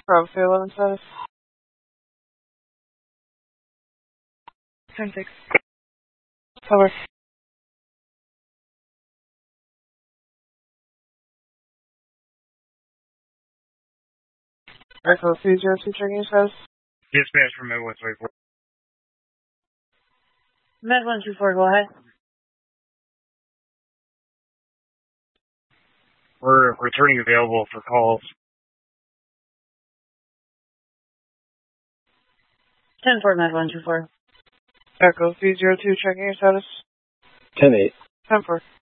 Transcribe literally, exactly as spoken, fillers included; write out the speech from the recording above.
Bravo three eleven status. ten six. Cover. Echo three zero two checking your status. Dispatch from Med one two four. Med one two four, go ahead. We're returning available for calls. ten four, Med one two four. Echo three zero two checking your status. ten eight. ten four.